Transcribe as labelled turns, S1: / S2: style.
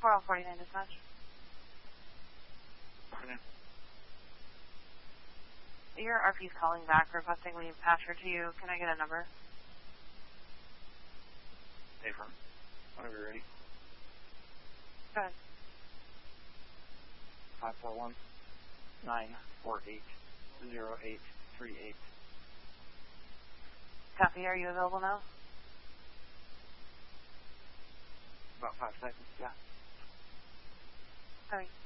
S1: 4049 dispatch. Your RP's calling back, requesting we patch her to you. Can I get a number?
S2: Hey, firm. Whenever you're ready.
S1: Go ahead.
S2: 541-948-0838.
S1: Copy. Are you available now?
S2: About 5 seconds, yeah.
S1: Sorry.